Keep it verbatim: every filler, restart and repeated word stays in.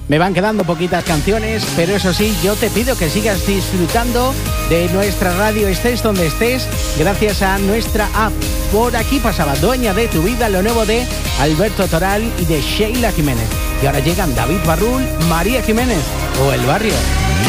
Me van quedando poquitas canciones, pero eso sí, yo te pido que sigas disfrutando de nuestra radio, estés donde estés, gracias a nuestra app. Por aquí pasaba Dueña de tu vida, lo nuevo de Alberto Toral y de Sheila Jiménez. Y ahora llegan David Barrul, María Jiménez o El Barrio.